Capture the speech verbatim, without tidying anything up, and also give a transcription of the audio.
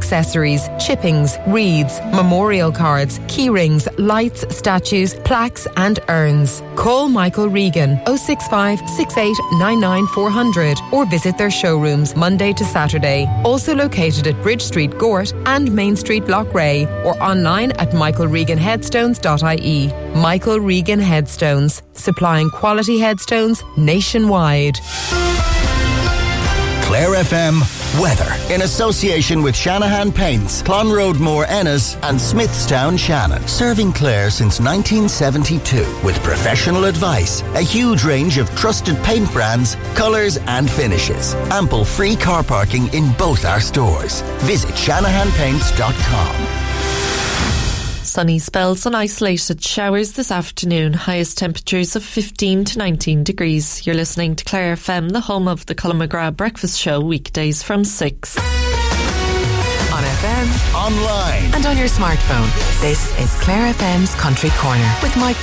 accessories, chippings, wreaths, memorial cards, key rings, lights, statues, plaques and urns. Call Michael Regan oh six five, six eight nine nine four hundred or visit their showrooms Monday to Saturday. Also located at Bridge Street, Gort and Main Street, Lochray, or online at michael regan headstones dot I E. Michael Regan Headstones, supplying quality headstones nationwide. Clare F M weather in association with Shanahan Paints, Clonroadmore Ennis and Smithstown Shannon. Serving Clare since nineteen seventy-two with professional advice, a huge range of trusted paint brands, colours and finishes. Ample free car parking in both our stores. Visit shanahan paints dot com. Sunny spells and isolated showers this afternoon. Highest temperatures of fifteen to nineteen degrees. You're listening to Clare F M, the home of the Colin McGrath Breakfast Show, weekdays from six. On F M, online and on your smartphone. This is Clare F M's Country Corner with Mike